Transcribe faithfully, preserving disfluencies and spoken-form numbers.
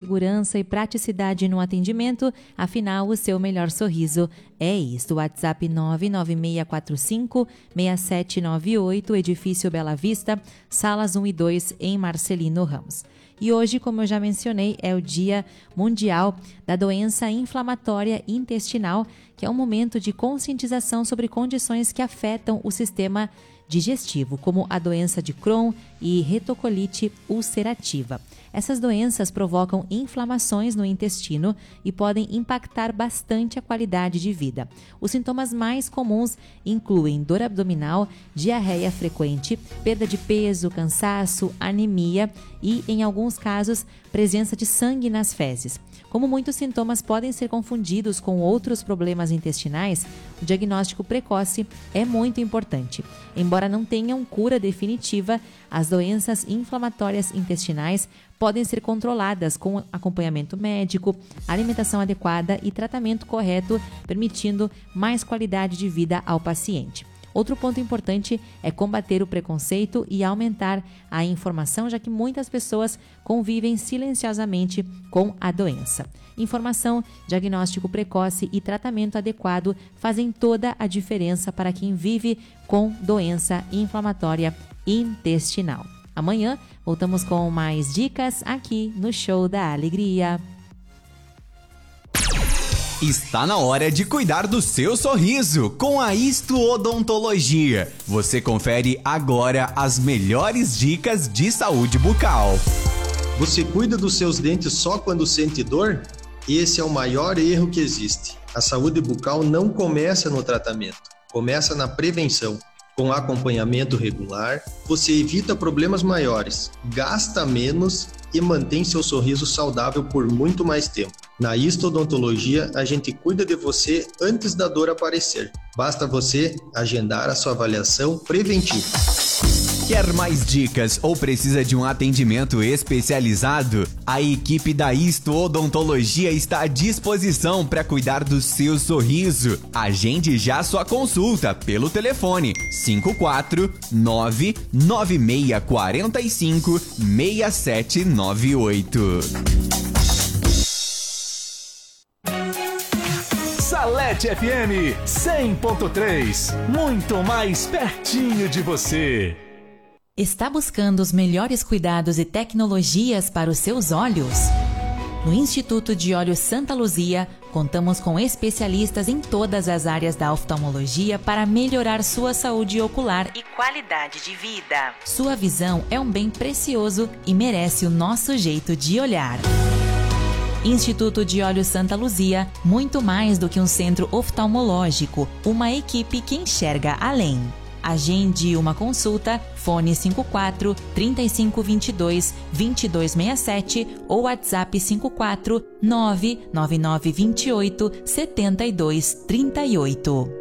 segurança e praticidade no atendimento, afinal, o seu melhor sorriso é isto. WhatsApp nove nove seis quatro cinco seis sete nove oito, Edifício Bela Vista, salas um e dois, em Marcelino Ramos. E hoje, como eu já mencionei, é o Dia Mundial da Doença Inflamatória Intestinal, que é um momento de conscientização sobre condições que afetam o sistema digestivo, como a doença de Crohn e retocolite ulcerativa. Essas doenças provocam inflamações no intestino e podem impactar bastante a qualidade de vida. Os sintomas mais comuns incluem dor abdominal, diarreia frequente, perda de peso, cansaço, anemia e, em alguns casos, presença de sangue nas fezes. Como muitos sintomas podem ser confundidos com outros problemas intestinais, o diagnóstico precoce é muito importante. Embora não tenham cura definitiva, as doenças inflamatórias intestinais podem ser controladas com acompanhamento médico, alimentação adequada e tratamento correto, permitindo mais qualidade de vida ao paciente. Outro ponto importante é combater o preconceito e aumentar a informação, já que muitas pessoas convivem silenciosamente com a doença. Informação, diagnóstico precoce e tratamento adequado fazem toda a diferença para quem vive com doença inflamatória intestinal. Amanhã voltamos com mais dicas aqui no Show da Alegria. Está na hora de cuidar do seu sorriso com a Isto Odontologia. Você confere agora as melhores dicas de saúde bucal. Você cuida dos seus dentes só quando sente dor? Esse é o maior erro que existe. A saúde bucal não começa no tratamento, começa na prevenção. Com acompanhamento regular, você evita problemas maiores, gasta menos e mantém seu sorriso saudável por muito mais tempo. Na Isto Odontologia, a gente cuida de você antes da dor aparecer. Basta você agendar a sua avaliação preventiva. Quer mais dicas ou precisa de um atendimento especializado? A equipe da Isto Odontologia está à disposição para cuidar do seu sorriso. Agende já sua consulta pelo telefone cinco quatro nove nove seis quatro cinco seis sete nove oito. Salete F M cem ponto três, muito mais pertinho de você. Está buscando os melhores cuidados e tecnologias para os seus olhos? No Instituto de Olhos Santa Luzia, contamos com especialistas em todas as áreas da oftalmologia para melhorar sua saúde ocular e qualidade de vida. Sua visão é um bem precioso e merece o nosso jeito de olhar. Instituto de Olhos Santa Luzia, muito mais do que um centro oftalmológico, uma equipe que enxerga além. Agende uma consulta, fone cinco quatro, três cinco dois dois, dois dois seis sete ou WhatsApp cinco quatro nove nove nove dois oito, sete dois três oito.